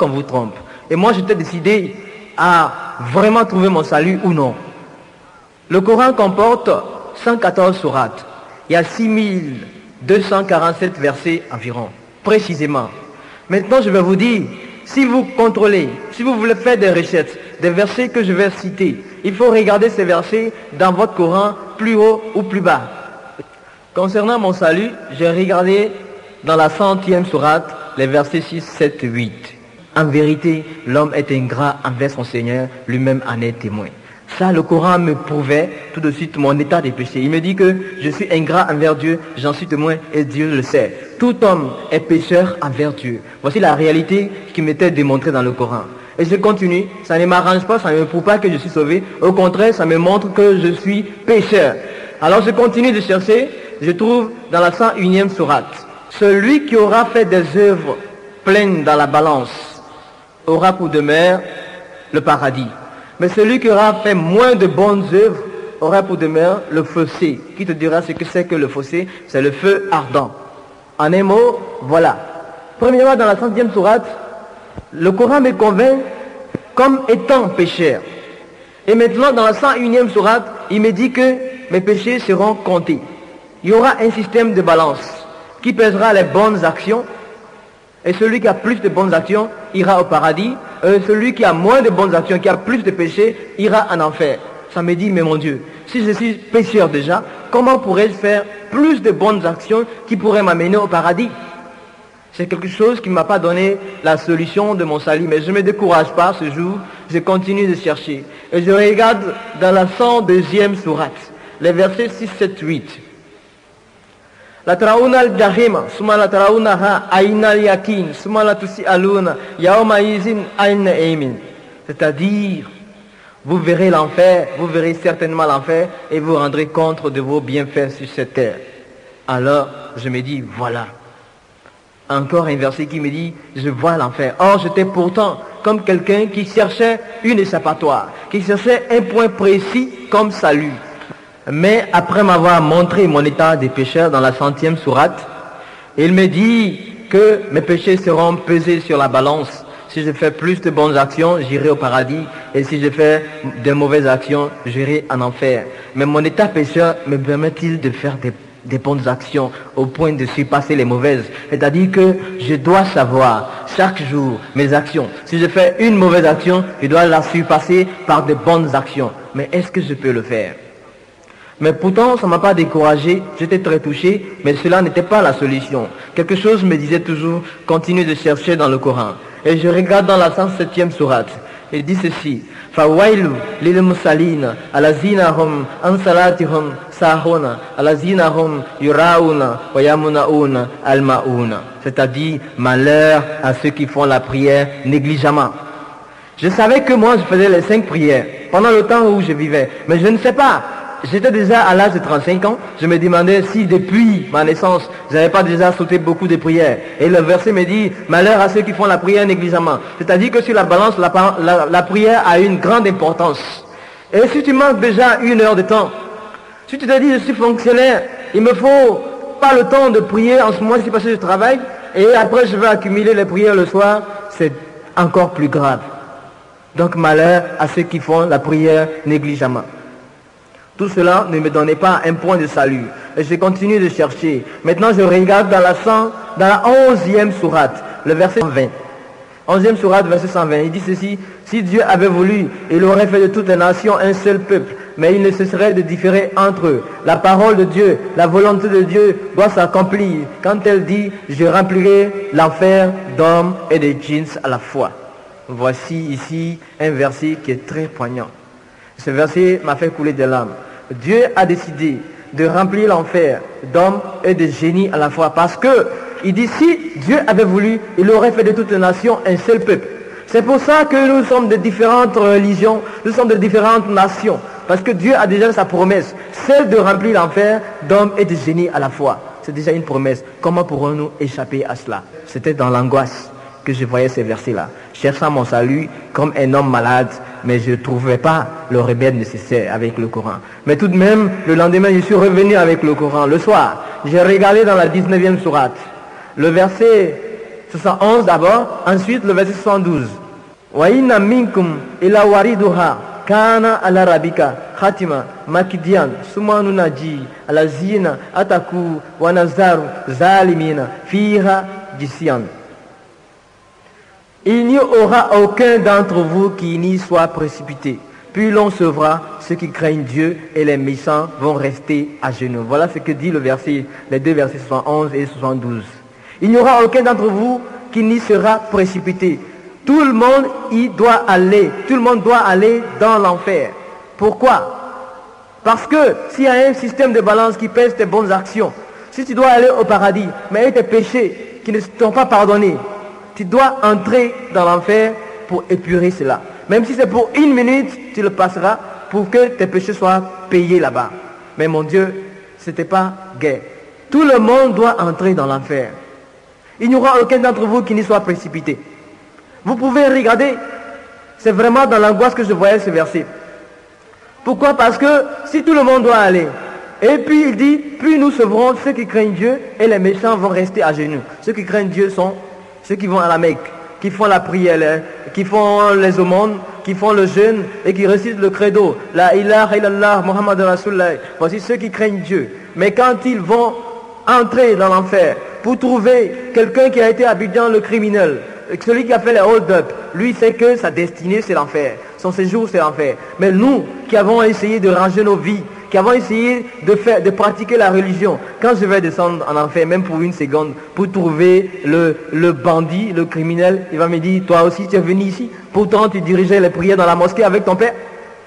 qu'on vous trompe. Et moi, j'étais décidé à vraiment trouver mon salut ou non. Le Coran comporte 114 sourates. Il y a 6247 versets environ, précisément. Maintenant, je vais vous dire, si vous contrôlez, si vous voulez faire des recherches, des versets que je vais citer, il faut regarder ces versets dans votre Coran, plus haut ou plus bas. Concernant mon salut, j'ai regardé dans la 100e sourate, les versets 6, 7, 8. En vérité, l'homme est ingrat envers son Seigneur, lui-même en est témoin. Ça, le Coran me prouvait tout de suite mon état de péché. Il me dit que je suis ingrat envers Dieu, j'en suis témoin et Dieu le sait. Tout homme est pécheur envers Dieu. Voici la réalité qui m'était démontrée dans le Coran. Et je continue, ça ne m'arrange pas, ça ne me prouve pas que je suis sauvé. Au contraire, ça me montre que je suis pécheur. Alors je continue de chercher, je trouve dans la 101e sourate. Celui qui aura fait des œuvres pleines dans la balance aura pour demeure le paradis. Mais celui qui aura fait moins de bonnes œuvres aura pour demeure le fossé. Qui te dira ce que c'est que le fossé? C'est le feu ardent. En un mot, voilà. Premièrement, dans la 100e sourate, le Coran me convainc comme étant pécheur. Et maintenant, dans la 101e sourate, il me dit que mes péchés seront comptés. Il y aura un système de balance qui pèsera les bonnes actions. Et celui qui a plus de bonnes actions ira au paradis. Celui qui a moins de bonnes actions, qui a plus de péchés, ira en enfer. Ça me dit, mais mon Dieu, si je suis pécheur déjà, comment pourrais-je faire plus de bonnes actions qui pourraient m'amener au paradis? C'est quelque chose qui ne m'a pas donné la solution de mon salut. Mais je ne me décourage pas ce jour, je continue de chercher. Et je regarde dans la 102e sourate, les versets 6, 7, 8. La tarauna al-jahima, summa la tarawunaha ayna al-yakin, summa la tusi'aluna yawma izin ayna aimin. C'est-à-dire, vous verrez l'enfer, vous verrez certainement l'enfer et vous rendrez compte de vos bienfaits sur cette terre. Alors, je me dis, voilà. Encore un verset qui me dit, je vois l'enfer. Or, j'étais pourtant comme quelqu'un qui cherchait une échappatoire, qui cherchait un point précis comme salut. Mais après m'avoir montré mon état de pécheur dans la 100e sourate, il me dit que mes péchés seront pesés sur la balance. Si je fais plus de bonnes actions, j'irai au paradis. Et si je fais de mauvaises actions, j'irai en enfer. Mais mon état pécheur me permet-il de faire des bonnes actions au point de surpasser les mauvaises? C'est-à-dire que je dois savoir chaque jour mes actions. Si je fais une mauvaise action, je dois la surpasser par de bonnes actions. Mais est-ce que je peux le faire? Mais pourtant, ça ne m'a pas découragé, j'étais très touché, mais cela n'était pas la solution. Quelque chose me disait toujours, continue de chercher dans le Coran. Et je regarde dans la 107e sourate, il dit ceci, Fawailu lil musalina, alazina hum an salatihum sahuna, alazina hum yurauna, wa yamunauna almauna. C'est-à-dire, malheur à ceux qui font la prière négligemment. Je savais que moi, je faisais les 5 prières pendant le temps où je vivais, mais je ne sais pas. J'étais déjà à l'âge de 35 ans, je me demandais si depuis ma naissance, je n'avais pas déjà sauté beaucoup de prières. Et le verset me dit, malheur à ceux qui font la prière négligemment. C'est-à-dire que sur la balance, la prière a une grande importance. Et si tu manques déjà 1 heure de temps, si tu te dis, je suis fonctionnaire, il me faut pas le temps de prier en ce moment-ci parce que je travaille, et après je vais accumuler les prières le soir, c'est encore plus grave. Donc malheur à ceux qui font la prière négligemment. Tout cela ne me donnait pas un point de salut. Et je continue de chercher. Maintenant, je regarde dans la 11e sourate, le verset 120. 11e sourate, verset 120. Il dit ceci, si Dieu avait voulu, il aurait fait de toutes les nations un seul peuple, mais il ne cesserait de différer entre eux. La parole de Dieu, la volonté de Dieu doit s'accomplir quand elle dit, je remplirai l'enfer d'hommes et de djinns à la fois. Voici ici un verset qui est très poignant. Ce verset m'a fait couler des larmes. Dieu a décidé de remplir l'enfer d'hommes et de génies à la fois. Parce que, il dit, si Dieu avait voulu, il aurait fait de toutes les nations un seul peuple. C'est pour ça que nous sommes de différentes religions, nous sommes de différentes nations. Parce que Dieu a déjà sa promesse, celle de remplir l'enfer d'hommes et de génies à la fois. C'est déjà une promesse. Comment pourrons-nous échapper à cela? C'était dans l'angoisse que je voyais ces versets-là, cherchant mon salut comme un homme malade, mais je ne trouvais pas le remède nécessaire avec le Coran. Mais tout de même, le lendemain, je suis revenu avec le Coran. Le soir, j'ai regardé dans la 19e sourate, le verset 71 d'abord, ensuite le verset 72. Wa inna minkum ila wariduha kana ala rabbika khatima makidian sumanu naji ala zina ataku wa nazaru zalimina fiha jisian. Il n'y aura aucun d'entre vous qui n'y soit précipité. Puis l'on sauvera ceux qui craignent Dieu et les méchants vont rester à genoux. Voilà ce que dit le verset, les deux versets 71 et 72. Il n'y aura aucun d'entre vous qui n'y sera précipité. Tout le monde y doit aller. Tout le monde doit aller dans l'enfer. Pourquoi? Parce que s'il y a un système de balance qui pèse tes bonnes actions, si tu dois aller au paradis, mais avec tes péchés qui ne t'ont pas pardonné, tu dois entrer dans l'enfer pour épurer cela. Même si c'est pour 1 minute, tu le passeras pour que tes péchés soient payés là-bas. Mais mon Dieu, ce n'était pas gai. Tout le monde doit entrer dans l'enfer. Il n'y aura aucun d'entre vous qui n'y soit précipité. Vous pouvez regarder, c'est vraiment dans l'angoisse que je voyais ce verset. Pourquoi? Parce que si tout le monde doit aller, et puis il dit, puis nous sauverons ceux qui craignent Dieu et les méchants vont rester à genoux. Ceux qui craignent Dieu sont ceux qui vont à la Mecque, qui font la prière, qui font les aumônes, qui font le jeûne et qui récitent le credo. La ilaha illallah Muhammad Rasulullah. Voici ceux qui craignent Dieu. Mais quand ils vont entrer dans l'enfer pour trouver quelqu'un qui a été Abidjan le criminel, celui qui a fait les hold-up, lui sait que sa destinée c'est l'enfer. Son séjour c'est l'enfer. Mais nous qui avons essayé de ranger nos vies, qui avons essayé de pratiquer la religion, quand je vais descendre en enfer, même pour 1 seconde, pour trouver le bandit, le criminel, il va me dire, toi aussi tu es venu ici, pourtant tu dirigeais les prières dans la mosquée avec ton père.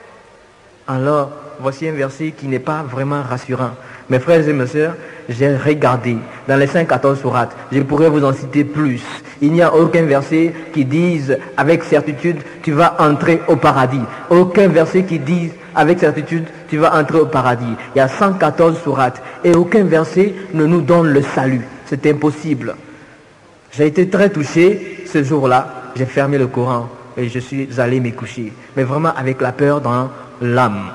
Alors, voici un verset qui n'est pas vraiment rassurant. Mes frères et mes sœurs, j'ai regardé dans les 5-14 sourates, je pourrais vous en citer plus. Il n'y a aucun verset qui dise avec certitude, tu vas entrer au paradis. Aucun verset qui dise avec certitude, tu vas entrer au paradis. Il y a 114 sourates et aucun verset ne nous donne le salut. C'est impossible. J'ai été très touché ce jour-là. J'ai fermé le Coran et je suis allé me coucher. Mais vraiment avec la peur dans l'âme.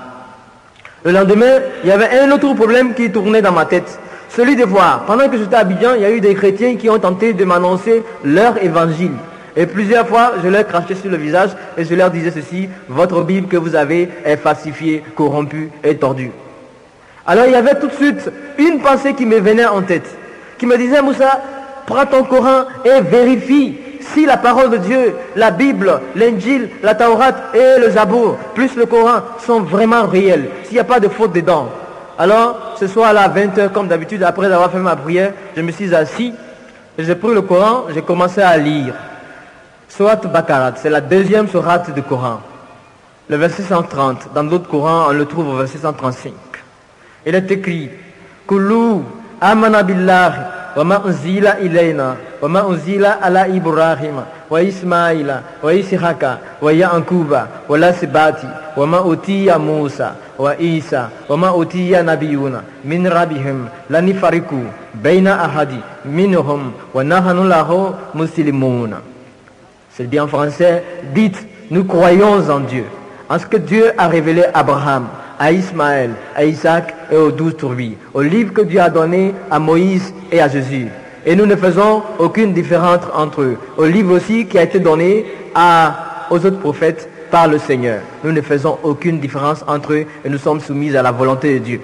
Le lendemain, il y avait un autre problème qui tournait dans ma tête. Celui de voir, pendant que j'étais à Abidjan, il y a eu des chrétiens qui ont tenté de m'annoncer leur évangile. Et plusieurs fois, je leur crachais sur le visage et je leur disais ceci, votre Bible que vous avez est falsifiée, corrompue et tordue. Alors il y avait tout de suite une pensée qui me venait en tête, qui me disait, Moussa, prends ton Coran et vérifie si la parole de Dieu, la Bible, l'Injil, la Taurat et le Zabour, plus le Coran, sont vraiment réels, s'il n'y a pas de faute dedans. Alors, ce soir-là, à 20h, comme d'habitude, après avoir fait ma prière, je me suis assis, j'ai pris le Coran, j'ai commencé à lire. Surat Bakarat, c'est la deuxième sourate du Coran. Le verset 130, dans d'autres Corans, on le trouve au verset 135. Il est écrit, Kullu amana billahi wa ma unzila ilayna wa ma unzila ala Ibrahim wa Ismaila wa Ishaqa wa Yaquba wa lasbati wa ma utiya Musa wa Isa wa ma utiya nabiyuna min rabbihim la nifariku baina ahadi minhum wa nahnu lahu muslimun. C'est bien en français, dites, nous croyons en Dieu, en ce que Dieu a révélé à Abraham, à Ismaël, à Isaac et aux 12 tribus, au livre que Dieu a donné à Moïse et à Jésus. Et nous ne faisons aucune différence entre eux. Au livre aussi qui a été donné aux autres prophètes par le Seigneur. Nous ne faisons aucune différence entre eux et nous sommes soumis à la volonté de Dieu.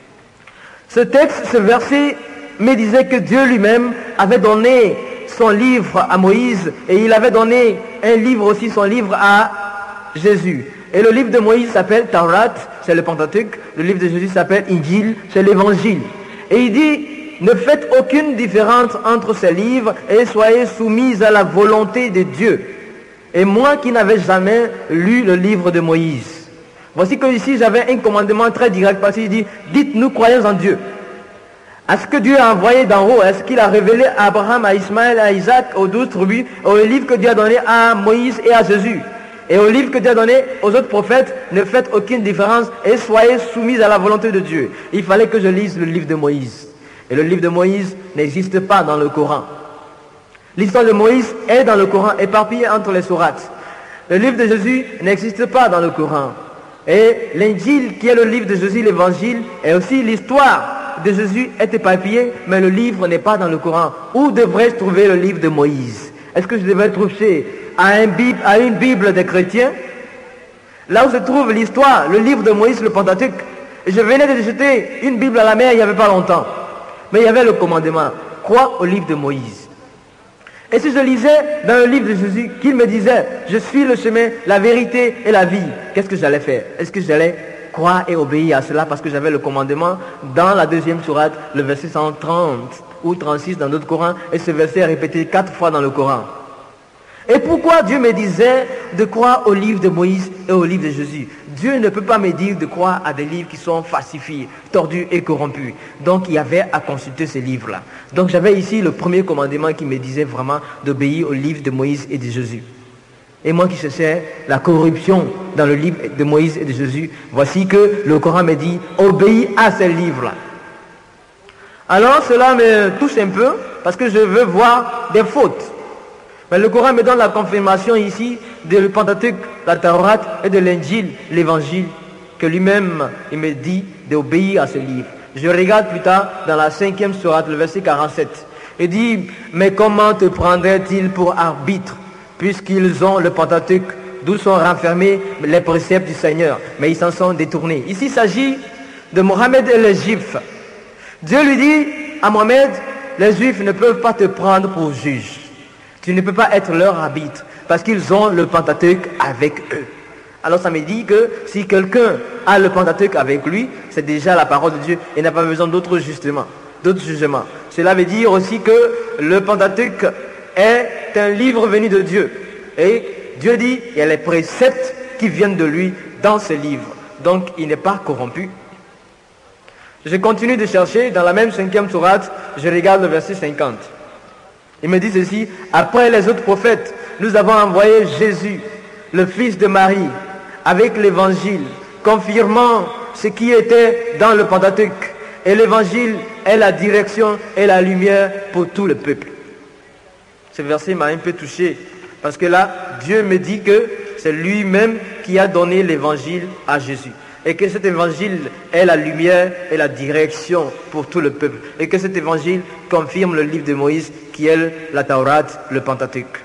Ce texte, ce verset me disait que Dieu lui-même avait donné son livre à Moïse et il avait donné un livre aussi, son livre à Jésus. Et le livre de Moïse s'appelle Taurat, c'est le Pentateuque. Le livre de Jésus s'appelle Injil, c'est l'Évangile. Et il dit, ne faites aucune différence entre ces livres et soyez soumis à la volonté de Dieu. Et moi qui n'avais jamais lu le livre de Moïse, voici que ici j'avais un commandement très direct parce qu'il dit, dites nous croyons en Dieu. Est-ce que Dieu a envoyé d'en haut? Est-ce qu'il a révélé à Abraham, à Ismaël, à Isaac, aux 12 tribus, au livre que Dieu a donné à Moïse et à Jésus? Et au livre que Dieu a donné aux autres prophètes, ne faites aucune différence et soyez soumis à la volonté de Dieu. Il fallait que je lise le livre de Moïse. Et le livre de Moïse n'existe pas dans le Coran. L'histoire de Moïse est dans le Coran, éparpillée entre les sourates. Le livre de Jésus n'existe pas dans le Coran. Et l'Injil, qui est le livre de Jésus, l'Évangile, est aussi l'histoire de Jésus est éparpillé, mais le livre n'est pas dans le Coran. Où devrais-je trouver le livre de Moïse? Est-ce que je devrais le trouver à une Bible des chrétiens? Là où se trouve l'histoire, le livre de Moïse, le Pentateuque. Et je venais de jeter une Bible à la mer il n'y avait pas longtemps. Mais il y avait le commandement. Crois au livre de Moïse. Et si je lisais dans le livre de Jésus qu'il me disait, je suis le chemin, la vérité et la vie, qu'est-ce que j'allais faire? Est-ce que j'allais croire et obéir à cela parce que j'avais le commandement dans la deuxième sourate, le verset 130 ou 36 dans notre Coran, et ce verset est répété 4 fois dans le Coran. Et pourquoi Dieu me disait de croire au livre de Moïse et au livre de Jésus? Dieu ne peut pas me dire de croire à des livres qui sont falsifiés, tordus et corrompus. Donc il y avait à consulter ces livres-là. Donc j'avais ici le premier commandement qui me disait vraiment d'obéir au livre de Moïse et de Jésus. Et moi qui cherchais la corruption dans le livre de Moïse et de Jésus, voici que le Coran me dit, obéis à ces livres-là. Alors cela me touche un peu parce que je veux voir des fautes. Mais le Coran me donne la confirmation ici de le Pentateuque, la Taurate et de l'Injil, l'Évangile, que lui-même il me dit d'obéir à ce livre. Je regarde plus tard dans la 5e sourate, le verset 47. Il dit, mais comment te prendraient-ils pour arbitre, puisqu'ils ont le Pentateuque, d'où sont renfermés les préceptes du Seigneur, mais ils s'en sont détournés. Ici il s'agit de Mohammed et les Juifs. Dieu lui dit à Mohammed, les Juifs ne peuvent pas te prendre pour juge. Tu ne peux pas être leur arbitre parce qu'ils ont le Pentateuque avec eux. Alors ça me dit que si quelqu'un a le Pentateuque avec lui, c'est déjà la parole de Dieu et n'a pas besoin d'autres jugements. Cela veut dire aussi que le Pentateuque est un livre venu de Dieu. Et Dieu dit, il y a les préceptes qui viennent de lui dans ce livre. Donc il n'est pas corrompu. Je continue de chercher dans la même 5e sourate, je regarde le verset 50. Il me dit ceci, après les autres prophètes, nous avons envoyé Jésus, le fils de Marie, avec l'évangile, confirmant ce qui était dans le Pentateuque. Et l'évangile est la direction et la lumière pour tout le peuple. Ce verset m'a un peu touché, parce que là, Dieu me dit que c'est lui-même qui a donné l'évangile à Jésus. Et que cet évangile est la lumière et la direction pour tout le peuple. Et que cet évangile confirme le livre de Moïse qui est la Taurate, le Pentateuque.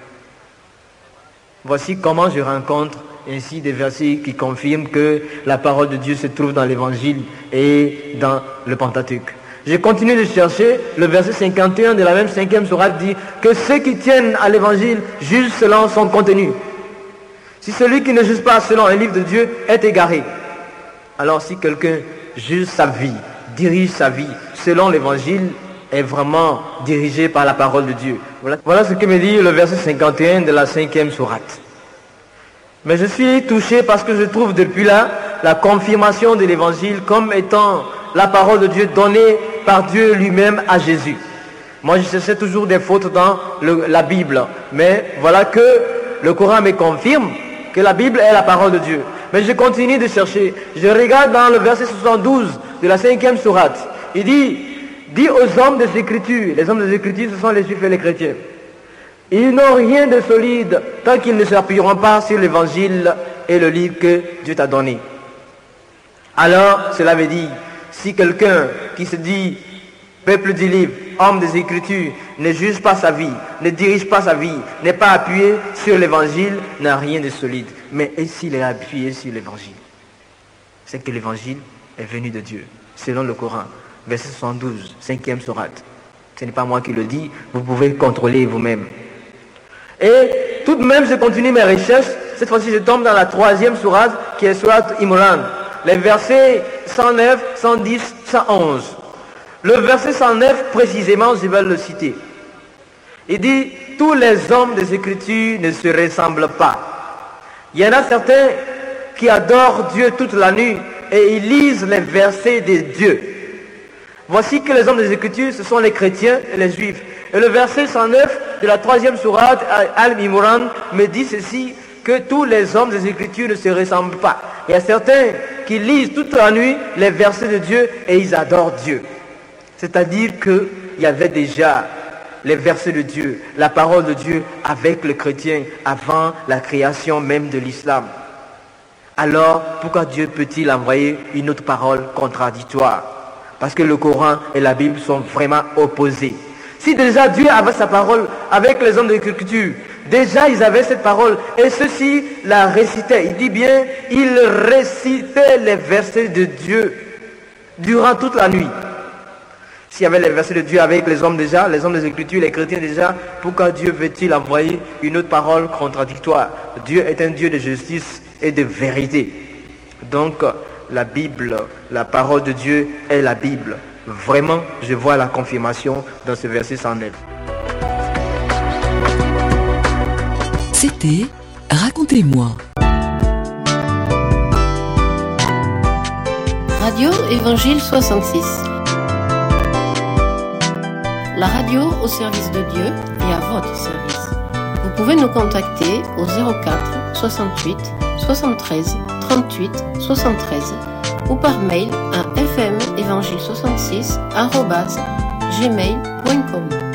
Voici comment je rencontre ainsi des versets qui confirment que la parole de Dieu se trouve dans l'évangile et dans le Pentateuque. Je continue de chercher, le verset 51 de la même 5e sourate dit que ceux qui tiennent à l'évangile jugent selon son contenu. Si celui qui ne juge pas selon un livre de Dieu est égaré, alors si quelqu'un juge sa vie, dirige sa vie selon l'évangile, est vraiment dirigé par la parole de Dieu. Voilà ce que me dit le verset 51 de la 5e sourate. Mais je suis touché parce que je trouve depuis là la confirmation de l'évangile comme étant la parole de Dieu donnée par Dieu lui-même à Jésus. Moi je cherchais toujours des fautes dans la Bible, mais voilà que le Coran me confirme que la Bible est la parole de Dieu. Mais je continue de chercher. Je regarde dans le verset 72 de la 5e sourate. Il dit, dis aux hommes des Écritures, les hommes des Écritures ce sont les Juifs et les chrétiens, ils n'ont rien de solide tant qu'ils ne s'appuieront pas sur l'évangile et le livre que Dieu t'a donné. Alors, cela veut dire, si quelqu'un qui se dit peuple du livre, homme des Écritures, ne juge pas sa vie, ne dirige pas sa vie, n'est pas appuyé sur l'évangile, n'a rien de solide. Mais et s'il est appuyé sur l'évangile? C'est que l'évangile est venu de Dieu, selon le Coran, verset 72, 5e sourate. Ce n'est pas moi qui le dis, vous pouvez contrôler vous-même. Et tout de même, je continue mes recherches. Cette fois-ci, je tombe dans la 3e sourate, qui est sourate Imran. Les versets 109, 110, 111. Le verset 109, précisément, je vais le citer. Il dit, tous les hommes des Écritures ne se ressemblent pas. Il y en a certains qui adorent Dieu toute la nuit et ils lisent les versets de Dieu. Voici que les hommes des Écritures, ce sont les chrétiens et les juifs. Et le verset 109 de la 3e sourate Al-Imran me dit ceci, que tous les hommes des Écritures ne se ressemblent pas. Il y a certains qui lisent toute la nuit les versets de Dieu et ils adorent Dieu. C'est-à-dire qu'il y avait déjà les versets de Dieu, la parole de Dieu avec le chrétien avant la création même de l'islam. Alors, pourquoi Dieu peut-il envoyer une autre parole contradictoire? Parce que le Coran et la Bible sont vraiment opposés. Si déjà Dieu avait sa parole avec les hommes de l'écriture, déjà ils avaient cette parole et ceux-ci la récitaient. Il dit bien, ils récitaient les versets de Dieu durant toute la nuit. S'il y avait les versets de Dieu avec les hommes déjà, les hommes des Écritures, les chrétiens déjà, pourquoi Dieu veut-il envoyer une autre parole contradictoire? Dieu est un Dieu de justice et de vérité. Donc la Bible, la parole de Dieu est la Bible. Vraiment, je vois la confirmation dans ce verset 109. C'était Racontez-moi. Radio Évangile 66. La radio au service de Dieu et à votre service. Vous pouvez nous contacter au 04 68 73 38 73 ou par mail à fmevangile66@gmail.com.